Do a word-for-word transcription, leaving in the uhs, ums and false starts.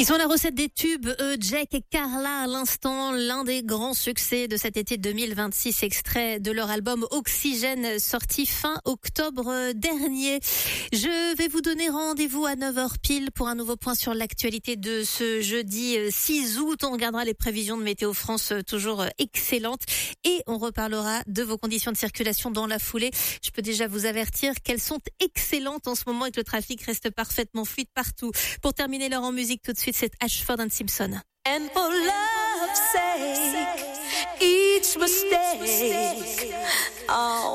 Ils sont à la recette des tubes, eux, Jack et Carla à l'instant, l'un des grands succès de cet été deux mille vingt-six, extrait de leur album Oxygène sorti fin octobre dernier. Je vais vous donner rendez-vous à neuf heures pile pour un nouveau point sur l'actualité de ce jeudi six août. On regardera les prévisions de Météo France, toujours excellentes, et on reparlera de vos conditions de circulation dans la foulée. Je peux déjà vous avertir qu'elles sont excellentes en ce moment et que le trafic reste parfaitement fluide partout. Pour terminer l'heure en musique, tout de suite, c'est Ashford and Simpson. And for love's sake, each mistake, oh.